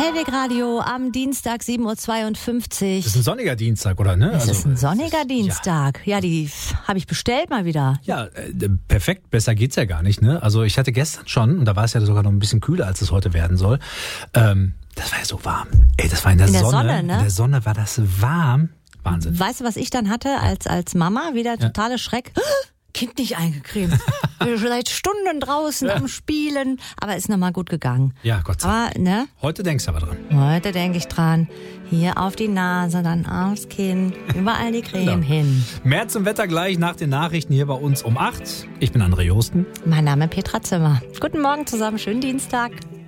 Hellweg Radio am Dienstag 7.52 Uhr. Das ist ein sonniger Dienstag, oder? Ne? Es ist ein sonniger Dienstag. Ja, die habe ich bestellt mal wieder. Ja, perfekt. Besser geht's ja gar nicht. Ne? Also ich hatte gestern schon, und da war es ja sogar noch ein bisschen kühler, als es heute werden soll. Das war ja so warm. Ey, das war in der Sonne. Ne? In der Sonne war das warm. Wahnsinn. Weißt du, was ich dann hatte als Mama? Wieder totale Schreck. Kind nicht eingecremt. Wir sind seit Stunden draußen am Spielen. Aber ist nochmal gut gegangen. Ja, Gott sei Dank. Aber, ne? Heute denkst du aber dran. Heute denke ich dran. Hier auf die Nase, dann aufs Kinn. Überall die Creme hin. Mehr zum Wetter gleich nach den Nachrichten hier bei uns um 8. Ich bin André Josten. Mein Name ist Petra Zimmer. Guten Morgen zusammen. Schönen Dienstag.